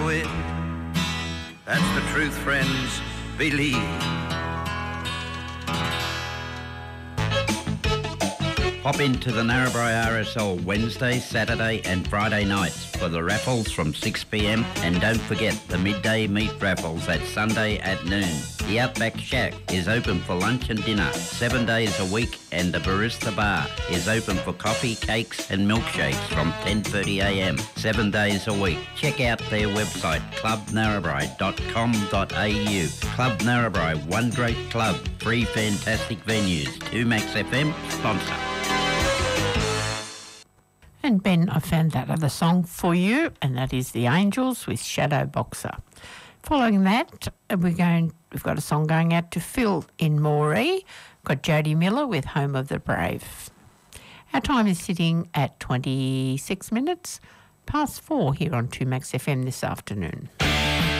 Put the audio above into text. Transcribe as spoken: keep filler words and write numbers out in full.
know it. That's the truth, friends. Believe. Pop into the Narrabri R S L Wednesday, Saturday and Friday nights for the raffles from six p m and don't forget the midday meat raffles at Sunday at noon. The Outback Shack is open for lunch and dinner seven days a week and the Barista Bar is open for coffee, cakes and milkshakes from ten thirty a m seven days a week. Check out their website club narrabri dot com dot a u. Club Narrabri, one great club, three fantastic venues. two Max F M sponsor. And Ben, I found that other song for you, and that is The Angels with Shadow Boxer. Following that, we're going, we've got a song going out to Phil in Moree. Got Jodie Miller with Home of the Brave. Our time is sitting at twenty-six minutes past four here on two Max F M this afternoon.